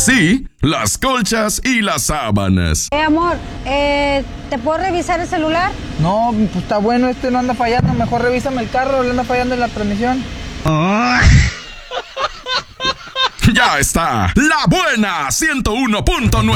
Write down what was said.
sí, las colchas y las sábanas. Amor, ¿te puedo revisar el celular? No, pues está bueno, no anda fallando. Mejor revísame el carro, le anda fallando en la transmisión. Ya está, La Buena 101.9.